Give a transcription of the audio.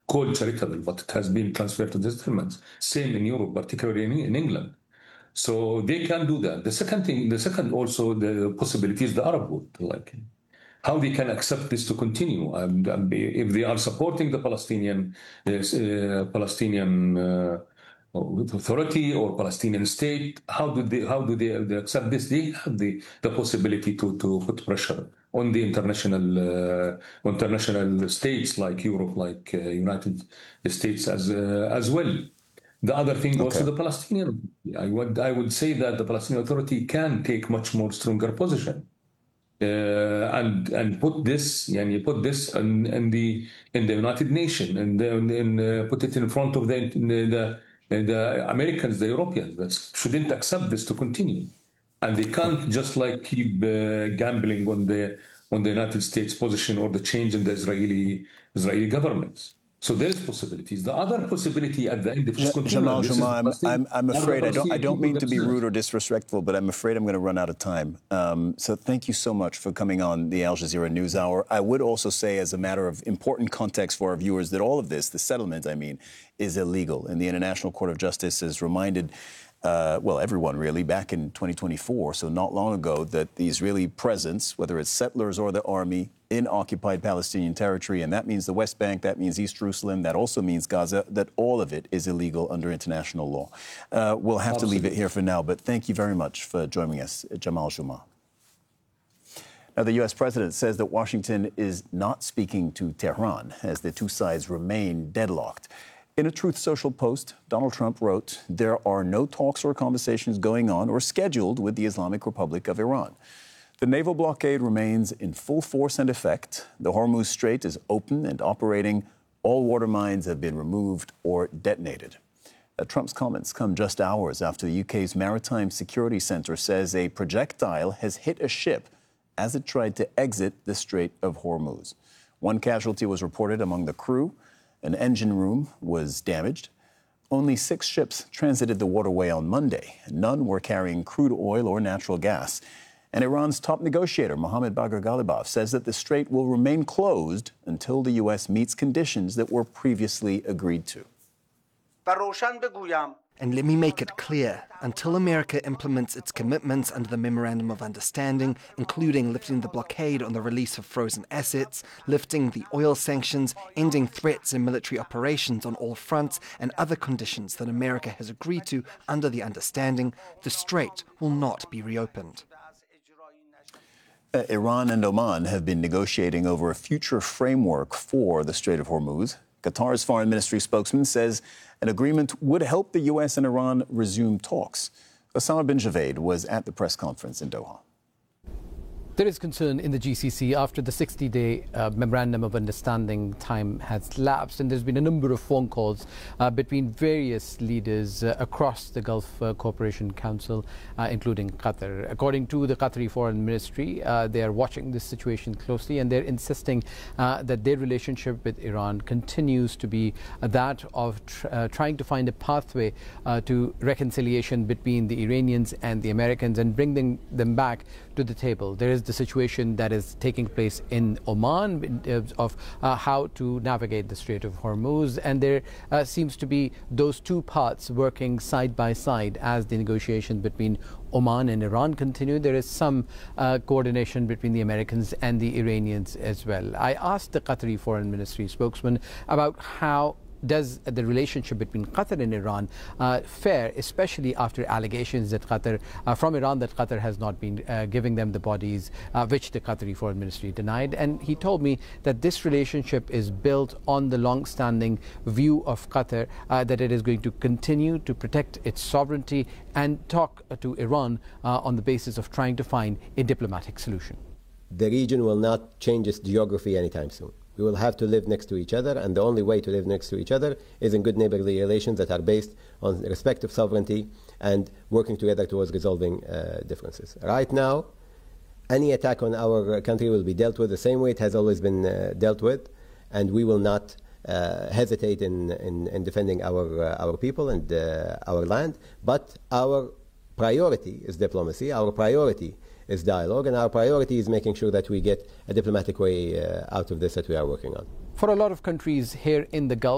called charitable, but it has been transferred to the settlements. Same in Europe, particularly in England. So they can do that. The second also the possibility is the Arab world, like how they can accept this to continue. If they are supporting the Palestinian Authority or Palestinian state, how do they accept this? They have the possibility to put pressure on the international states like Europe, like United States as well. The other thing also the Palestinian. I would say that the Palestinian Authority can take much more stronger position. And put this in the United Nations and put it in front of the Americans, the Europeans that shouldn't accept this to continue, and they can't just like keep gambling on the United States position or the change in the Israeli governments. So there's possibilities. The other possibility at the end, Jamal Juma, I'm afraid I don't mean to be rude or disrespectful, but I'm afraid I'm going to run out of time. So thank you so much for coming on the Al Jazeera News Hour. I would also say, as a matter of important context for our viewers, that all of this, the settlement, is illegal. And the International Court of Justice has reminded everyone really, back in 2024, so not long ago, that the Israeli presence, whether it's settlers or the army, in occupied Palestinian territory, and that means the West Bank, that means East Jerusalem, that also means Gaza, that all of it is illegal under international law. We'll have to leave it here for now, but thank you very much for joining us, Jamal Juma. Now, the U.S. president says that Washington is not speaking to Tehran as the two sides remain deadlocked. In a Truth Social post, Donald Trump wrote, "There are no talks or conversations going on or scheduled with the Islamic Republic of Iran. The naval blockade remains in full force and effect. The Hormuz Strait is open and operating. All water mines have been removed or detonated." Trump's comments come just hours after the UK's Maritime Security Centre says a projectile has hit a ship as it tried to exit the Strait of Hormuz. One casualty was reported among the crew. An engine room was damaged. Only 6 ships transited the waterway on Monday. None were carrying crude oil or natural gas. And Iran's top negotiator, Mohammad Bagher Ghalibaf, says that the strait will remain closed until the U.S. meets conditions that were previously agreed to. And let me make it clear, until America implements its commitments under the Memorandum of Understanding, including lifting the blockade on the release of frozen assets, lifting the oil sanctions, ending threats and military operations on all fronts, and other conditions that America has agreed to under the understanding, the strait will not be reopened. Iran and Oman have been negotiating over a future framework for the Strait of Hormuz. Qatar's foreign ministry spokesman says an agreement would help the U.S. and Iran resume talks. Osama bin Javed was at the press conference in Doha. There is concern in the GCC after the 60-day Memorandum of Understanding time has lapsed, and there's been a number of phone calls between various leaders across the Gulf Cooperation Council, including Qatar. According to the Qatari Foreign Ministry, they are watching this situation closely, and they're insisting that their relationship with Iran continues to be that of trying to find a pathway to reconciliation between the Iranians and the Americans and bringing them back to the table. There is the situation that is taking place in Oman in terms of how to navigate the Strait of Hormuz, and there seems to be those two parts working side by side as the negotiations between Oman and Iran continue. There is some coordination between the Americans and the Iranians as well. I asked the Qatari Foreign Ministry spokesman about how does the relationship between Qatar and Iran fare, especially after allegations that from Iran that Qatar has not been giving them the bodies, which the Qatari Foreign Ministry denied. And he told me that this relationship is built on the long-standing view of Qatar that it is going to continue to protect its sovereignty and talk to Iran on the basis of trying to find a diplomatic solution. The region will not change its geography anytime soon. We will have to live next to each other, and the only way to live next to each other is in good neighborly relations that are based on respect of sovereignty and working together towards resolving differences. Right now, any attack on our country will be dealt with the same way it has always been dealt with, and we will not hesitate in defending our people and our land. But our priority is diplomacy. Our priority is dialogue, and our priority is making sure that we get a diplomatic way out of this that we are working on. For a lot of countries here in the Gulf,